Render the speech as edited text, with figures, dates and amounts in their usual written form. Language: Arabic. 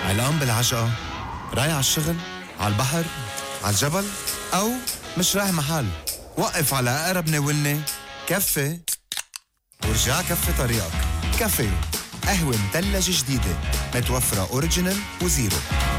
علقان بالعجقة، رايح على الشغل، على البحر، على الجبل، أو مش رايح محل. وقف على أقرب ناولني كفي ورجع كفي طريقك. كافي، قهوة مثلجة جديدة متوفرة أوريجينال وزيرو.